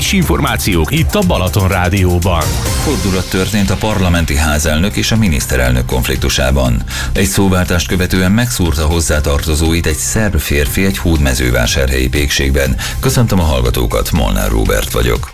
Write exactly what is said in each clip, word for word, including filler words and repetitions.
Friss információk itt a Balaton Rádióban. Fordulat történt a parlamenti házelnök és a miniszterelnök konfliktusában. Egy szóváltást követően megszúrta hozzátartozóit egy szerb férfi egy hódmezővásárhelyi pékségben. Köszöntöm a hallgatókat, Molnár Róbert vagyok.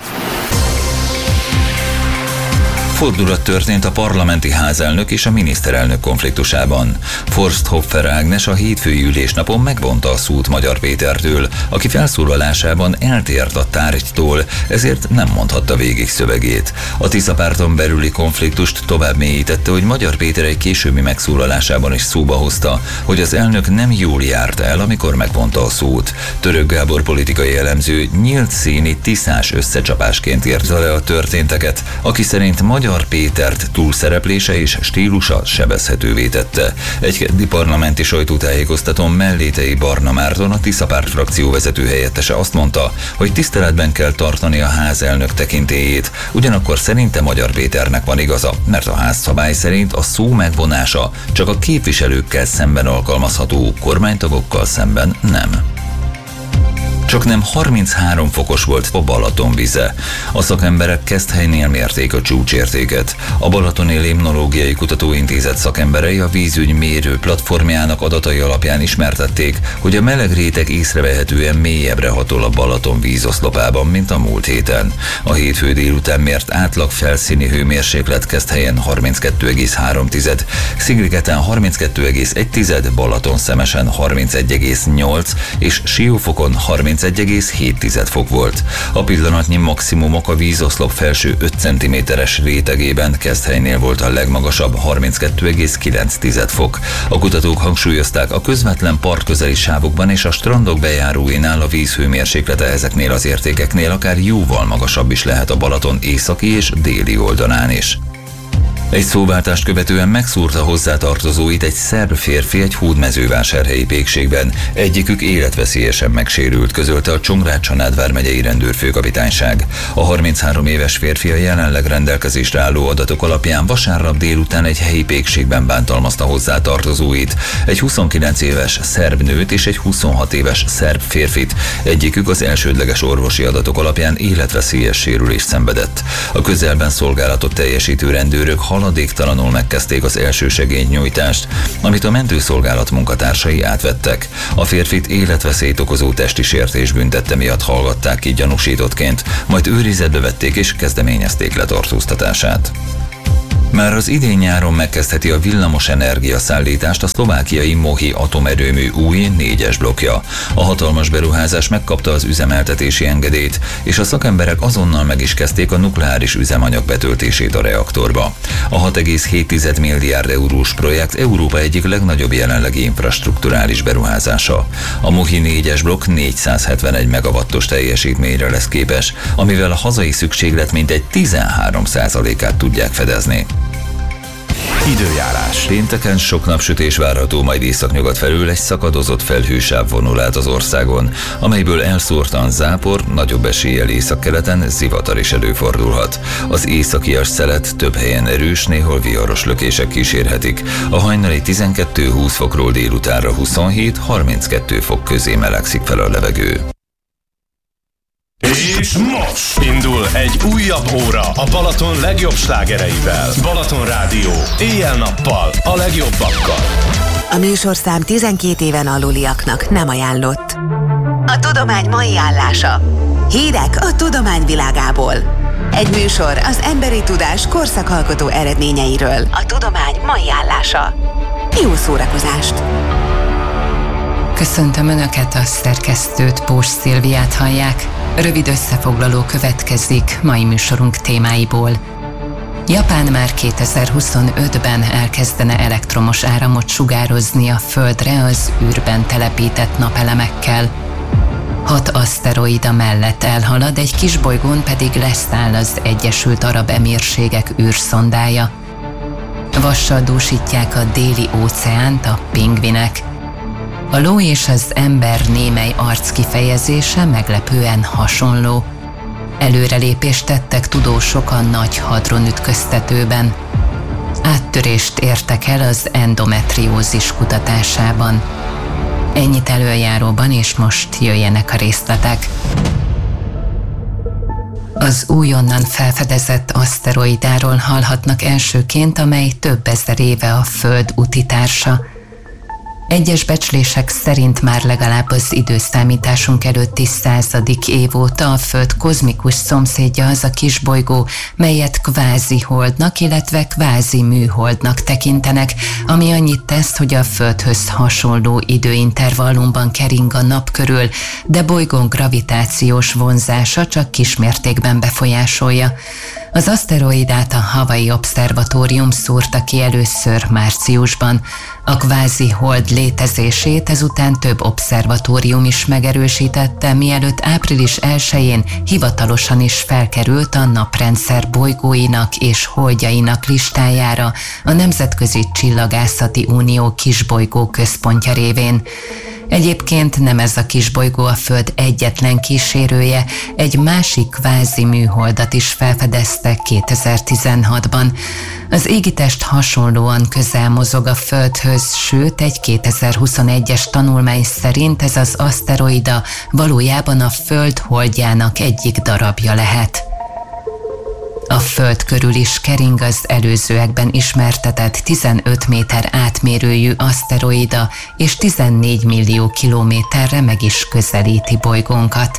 Fordulat történt a parlamenti házelnök és a miniszterelnök konfliktusában. Forsthoffer Ágnes a hétfői ülésnapon megvonta a szót Magyar Pétertől, aki felszólalásában eltért a tárgytól, ezért nem mondhatta végig szövegét. A Tisza párton belüli konfliktust tovább mélyítette, hogy Magyar Péter egy későbbi megszólalásában is szóba hozta, hogy az elnök nem jól járt el, amikor megvonta a szót. Török Gábor politikai elemző nyílt színi tiszás összecsapásként írta le a történteket, aki szerint Magyar Magyar Pétert túlszereplése és stílusa sebezhetővé tette. Egy keddi parlamenti sajtótájékoztatón Mellétei Barna Márton, a Tisza párt frakció vezető helyettese azt mondta, hogy tiszteletben kell tartani a házelnök tekintélyét, ugyanakkor szerinte Magyar Péternek van igaza, mert a házszabály szerint a szó megvonása csak a képviselőkkel szemben alkalmazható, kormánytagokkal szemben nem. Csak nem harminchárom fokos volt a Balaton vize. A szakemberek Keszthelynél mérték a csúcsértéket. A Balatoni Limnológiai Kutatóintézet szakemberei a vízügy mérő platformjának adatai alapján ismertették, hogy a meleg réteg észrevehetően mélyebbre hatol a Balaton vízoszlopában, mint a múlt héten. A hétfő délután mért átlag felszíni hőmérséklet Keszthelyen harminckettő egész három, Szigligeten harminckettő egész egy, Balatonszemesen harmincegy egész nyolc és Siófokon harmincegy egész hét fok volt. A pillanatnyi maximumok a vízoszlop felső öt centiméteres rétegében Keszthelynél volt a legmagasabb harminckettő egész kilenc fok. A kutatók hangsúlyozták, a közvetlen partközeli sávokban és a strandok bejáróinál a víz hőmérséklete ezeknél az értékeknél akár jóval magasabb is lehet a Balaton északi és déli oldalán is. Egy szóváltást követően megszúrta hozzátartozóit egy szerb férfi egy hódmezővásárhelyi pékségben. Egyikük életveszélyesen megsérült, közölte a Csongrád-Csanád vármegyei rendőrfőkapitányság. A harminchárom éves férfi a jelenleg rendelkezésre álló adatok alapján vasárnap délután egy helyi pékségben bántalmazta hozzátartozóit, egy huszonkilenc éves szerb nőt és egy huszonhat éves szerb férfit. Egyikük az elsődleges orvosi adatok alapján életveszélyes sérülést szenvedett. A közelben szolgálatot teljesítő rendőrök haladéktalanul megkezdték az elsősegélynyújtást, amit a mentőszolgálat munkatársai átvettek. A férfit életveszélyt okozó testi sértés büntette miatt hallgatták ki gyanúsítottként, majd őrizetbe vették és kezdeményezték letartóztatását. Már az idén nyáron megkezdheti a villamos energia szállítást a szlovákiai Mohi atomerőmű új négyes blokkja. A hatalmas beruházás megkapta az üzemeltetési engedélyt, és a szakemberek azonnal meg is kezdték a nukleáris üzemanyag betöltését a reaktorba. A hat egész hét milliárd eurós projekt Európa egyik legnagyobb jelenlegi infrastrukturális beruházása. A Mohi négyes blokk négyszázhetvenegy megawattos teljesítményre lesz képes, amivel a hazai szükséglet mintegy tizenhárom százalékát tudják fedezni. Időjárás. Pénteken sok napsütés várható, majd északnyugat felől egy szakadozott felhősáv vonul át az országon, amelyből elszórtan zápor, nagyobb eséllyel északkeleten zivatar is előfordulhat. Az északias szelet több helyen erős, néhol viharos lökések kísérhetik. A hajnali tizenkettő-húsz fokról délutánra huszonhét-harminckettő fok közé melegszik fel a levegő. És most indul egy újabb óra a Balaton legjobb slágereivel. Balaton Rádió, éjjel-nappal, a legjobbakkal. A műsorszám tizenkét éven aluliaknak nem ajánlott. A tudomány mai állása. Hírek a tudomány világából. Egy műsor az emberi tudás korszakalkotó eredményeiről. A tudomány mai állása. Jó szórakozást! Köszöntöm Önöket, a szerkesztőt, Pós Szilviát hallják. Rövid összefoglaló következik mai műsorunk témáiból. Japán már kétezer-huszonötben elkezdene elektromos áramot sugározni a Földre az űrben telepített napelemekkel. Hat aszteroida mellett elhalad, egy kisbolygón pedig leszáll az Egyesült Arab Emírségek űrszondája. Vassal dúsítják a déli óceánt a pingvinek. A ló és az ember némely arckifejezése meglepően hasonló. Előrelépést tettek tudósok a nagy hadronütköztetőben. Áttörést értek el az endometriózis kutatásában. Ennyit előjáróban, és most jöjjenek a részletek. Az újonnan felfedezett aszteroidáról hallhatnak elsőként, amely több ezer éve a Föld útitársa. Egyes becslések szerint már legalább az időszámításunk előtti századik év óta a Föld kozmikus szomszédja az a kisbolygó, melyet kvázi holdnak, illetve kvázi műholdnak tekintenek, ami annyit tesz, hogy a Földhöz hasonló időintervallumban kering a nap körül, de bolygón gravitációs vonzása csak kismértékben befolyásolja. Az aszteroidát a Hawaii Obszervatórium szúrta ki először márciusban. A kvázi hold létezését ezután több obszervatórium is megerősítette, mielőtt április elsején hivatalosan is felkerült a naprendszer bolygóinak és holdjainak listájára a Nemzetközi Csillagászati Unió kisbolygó központja révén. Egyébként nem ez a kisbolygó a Föld egyetlen kísérője, egy másik kvázi műholdat is felfedeztek kétezer-tizenhatban. Az égitest hasonlóan közel mozog a Földhöz, sőt egy kétezer-huszonegyes tanulmány szerint ez az aszteroida valójában a Föld holdjának egyik darabja lehet. A Föld körül is kering az előzőekben ismertetett tizenöt méter átmérőjű aszteroida, és tizennégy millió kilométerre meg is közelíti bolygónkat.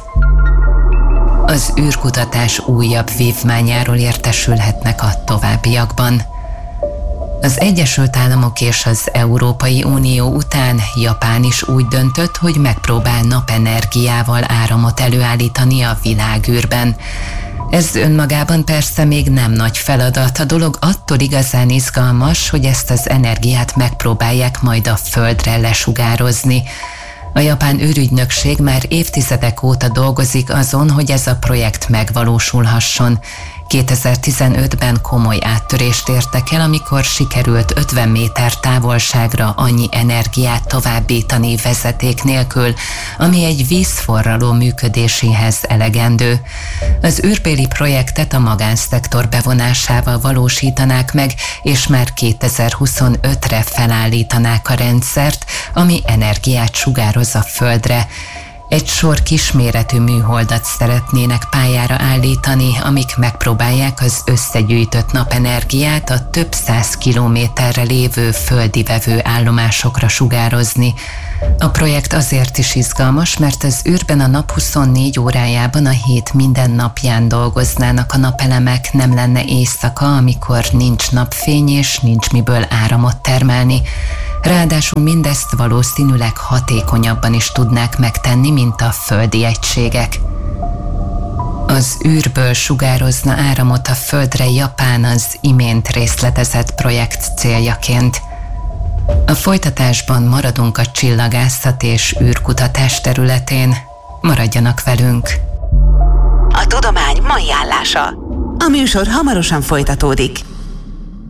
Az űrkutatás újabb vívmányáról értesülhetnek a továbbiakban. Az Egyesült Államok és az Európai Unió után Japán is úgy döntött, hogy megpróbál napenergiával áramot előállítani a világűrben. Ez önmagában persze még nem nagy feladat, a dolog attól igazán izgalmas, hogy ezt az energiát megpróbálják majd a Földre lesugározni. A japán űrügynökség már évtizedek óta dolgozik azon, hogy ez a projekt megvalósulhasson. kétezer-tizenötben komoly áttörést értek el, amikor sikerült ötven méter távolságra annyi energiát továbbítani vezeték nélkül, ami egy vízforraló működéséhez elegendő. Az űrbéli projektet a magánszektor bevonásával valósítanák meg, és már kétezer-huszonötre felállítanák a rendszert, ami energiát sugároz a Földre. Egy sor kisméretű műholdat szeretnének pályára állítani, amik megpróbálják az összegyűjtött napenergiát a több száz kilométerre lévő földi vevőállomásokra sugározni. A projekt azért is izgalmas, mert az űrben a nap huszonnégy órájában a hét minden napján dolgoznának a napelemek, nem lenne éjszaka, amikor nincs napfény és nincs miből áramot termelni. Ráadásul mindezt valószínűleg hatékonyabban is tudnák megtenni, mint a földi egységek. Az űrből sugározna áramot a Földre Japán az imént részletezett projekt céljaként. A folytatásban maradunk a csillagászat és űrkutatás területén. Maradjanak velünk! A tudomány mai állása. A műsor hamarosan folytatódik.